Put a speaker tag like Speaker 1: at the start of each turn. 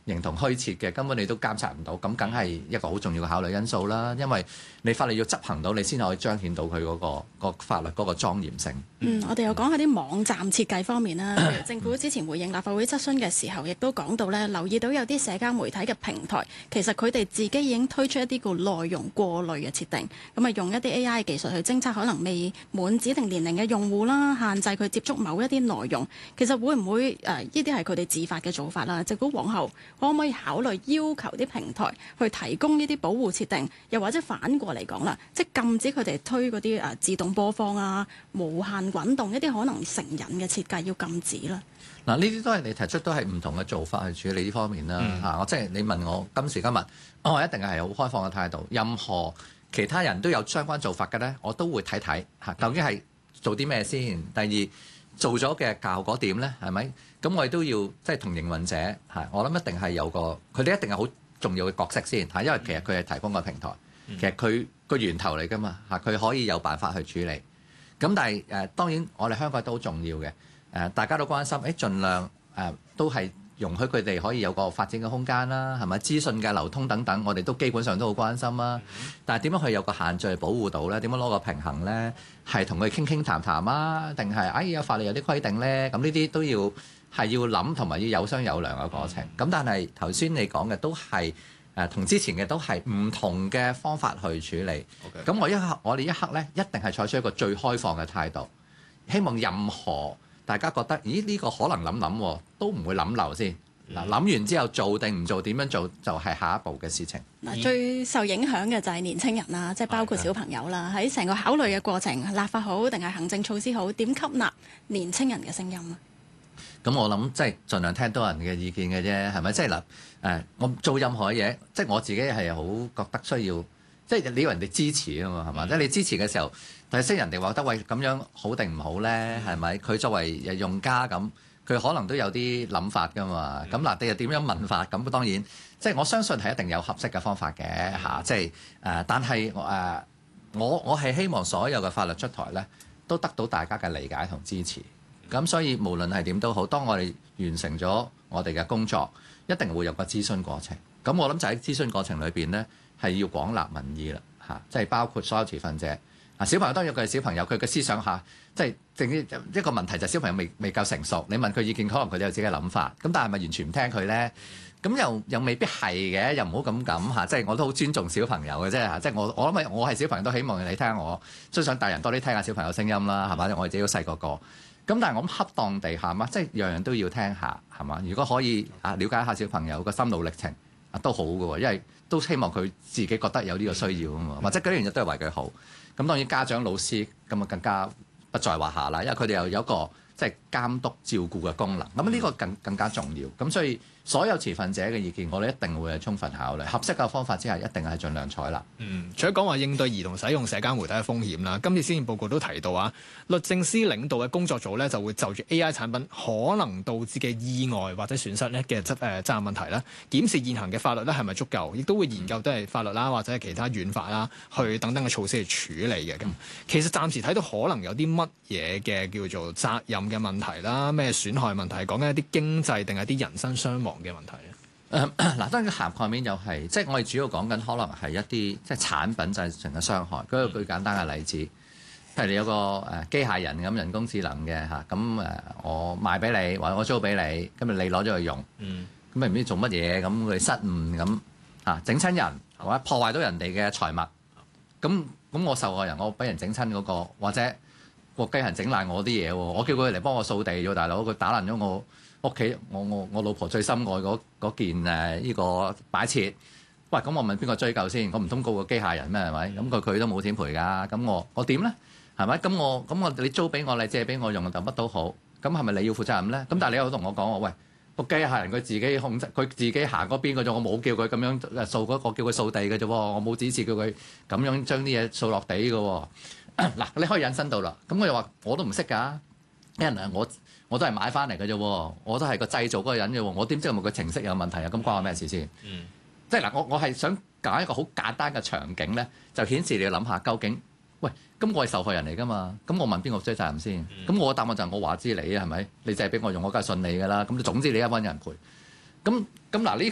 Speaker 1: 形同虛設嘅，根本你都監察唔到，咁梗係一個好重要嘅考慮因素啦。因為你法律要執行到，你先可以彰顯到佢個法律嗰個莊嚴性。
Speaker 2: 我哋又講下啲網站設計方面啦。譬如政府之前回應立法會質詢嘅時候，亦都講到咧，留意到有啲社交媒體嘅平台，其實佢哋自己已經推出一啲叫內容過濾嘅設定，咁啊用一啲 AI 技術去偵測可能未滿指定年齡嘅用戶啦，限制佢接觸某一啲內容。其實會唔會呢啲係佢哋自發嘅做法啦？政府往後可唔可以考慮要求啲平台去提供呢啲保護設定，又或者反過嚟講啦，即係禁止佢哋推嗰啲自動播放啊、無限滾動一啲可能成癮嘅設計要禁止啦？
Speaker 1: 嗱，呢啲都係你提出都係唔同嘅做法去處理呢方面啦。我即係你問我今時今日，我一定係好開放嘅態度。任何其他人都有相關做法嘅咧，我都會睇睇究竟係做啲咩先。第二，做咗嘅效果點咧？係咪？咁我哋都要即係同營運者我諗一定係有個佢哋一定係好重要嘅角色先因為其實佢係提供個平台，其實佢個源頭嚟㗎嘛佢可以有辦法去處理。咁但係當然我哋香港都好重要嘅大家都關心盡量都係容許佢哋可以有個發展嘅空間啦，係咪？資訊嘅流通等等，我哋都基本上都好關心啦。但係點樣去有個限制保護到咧？點樣攞個平衡咧？係同佢傾談啊，定係有法律有啲規定咧？咁呢啲都要諗同埋要有商有量嘅過程。咁但係頭先你講嘅都係同之前嘅都係唔同嘅方法去處理。咁我哋一刻咧一定係採取一個最開放嘅態度，希望任何大家覺得呢個可能諗都唔會諗漏先。諗完之後做定唔做，點樣做就係下一步嘅事情。
Speaker 2: 最受影響嘅就係年青人啦，即係包括小朋友啦。喺成個考慮嘅過程，立法好定係行政措施好，點吸納年青人嘅聲音啊？
Speaker 1: 咁我諗即係盡量聽多人嘅意見嘅啫，係咪？即係我做任何嘢，即係我自己係好覺得需要，即係你要人哋支持啊嘛，係嘛？即係你支持嘅時候，但係識人哋話得喂咁樣好定唔好咧？係咪？佢作為用家咁，佢可能都有啲諗法噶嘛。咁你又點樣問法？咁當然，即係我相信係一定有合適嘅方法嘅即係但係我係希望所有嘅法律出台咧，都得到大家嘅理解同支持。咁所以無論係點都好，當我哋完成咗我哋嘅工作，一定會有個諮詢過程。咁我諗就喺諮詢過程裏邊呢，係要廣納民意啦即係包括所有持份者。小朋友當然佢係小朋友，佢嘅思想即係正一個問題就係小朋友未夠成熟，你問佢意見，可能佢都有自己嘅諗法。咁但係咪完全唔聽佢呢？咁又未必係嘅，又唔好咁即係我都好尊重小朋友嘅啫即係我諗我係小朋友都希望你聽下我，都想大人多啲聽下小朋友聲音啦，係嘛？我哋自己都細個。咁但係我諗恰當地即係樣樣都要聽下，係嘛？如果可以了解一下小朋友個心路歷程都好嘅喎，因為都希望佢自己覺得有呢個需要啊嘛，或者嗰樣嘢都係為佢好。咁當然家長老師咁更加不在話下啦，因為佢哋又有一個即係監督照顧嘅功能，咁呢個更加重要。咁所以所有持份者嘅意見，我哋一定會係充分考慮，合適嘅方法之下，一定係盡量採納。
Speaker 3: 除咗講話應對兒童使用社交媒體嘅風險啦，今次施政報告都提到律政司領導嘅工作組咧就會就住 AI 產品可能導致嘅意外或者損失咧嘅責任問題啦，檢視現行嘅法律咧係咪足夠，亦都會研究都係法律啦或者係其他軟法啦，去等等嘅措施去處理嘅。咁其實暫時睇到可能有啲乜嘢嘅叫做責任嘅問題啦，咩損害問題，講緊一啲經濟定係啲人身傷亡嘅問題咧？
Speaker 1: 當然涵蓋面又係，即係我哋主要講緊可能係一啲即係產品製成嘅傷害。舉個最簡單嘅例子，譬如你有個機械人咁人工智能嘅咁我賣俾你或者我租俾你，咁你攞咗去用，咁你唔知做乜嘢，咁佢失誤咁整親人或者破壞到人哋嘅財物，咁我受害人我俾人整親嗰個，或者個機械人整爛我啲嘢喎，我叫佢嚟幫我掃地喎，大佬佢打爛咗我屋企我老婆最心愛嗰件呢個擺設，喂咁我問邊個追究先？我唔通告個機械人咩？係咪？咁佢都冇錢賠㗎，咁我點咧？係咪？咁我你租俾我，你借俾我用就乜都好，咁係咪你要負責任咧？咁但係你又同我講喂，個機械人佢自己控制，佢自己行嗰邊嘅啫，我冇叫佢咁樣掃嗰個，叫佢掃地嘅啫，我冇指示叫佢咁樣將啲嘢掃落地嘅喎。嗱，你可以引申到啦，咁我又話我都唔識㗎，因為我都係買翻嚟嘅啫，我都係個製造嗰個人啫，我點知係咪個程式有問題啊？咁關我咩事先？即係嗱，我係想揀一個好簡單嘅場景咧，就顯示你要諗下究竟，喂，咁我係受害人嚟㗎嘛？咁我問邊個追責任先？咁我嘅答案就係我話知你啊，係咪？你借俾我用，我梗係信你㗎啦。咁總之你一揾人賠。咁嗱呢個